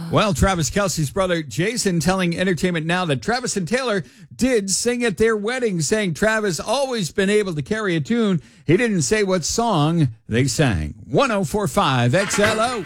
Well, Travis Kelce's brother Jason telling Entertainment Now that Travis and Taylor did sing at their wedding, saying Travis always been able to carry a tune. He didn't say what song they sang. 104.5 XLO.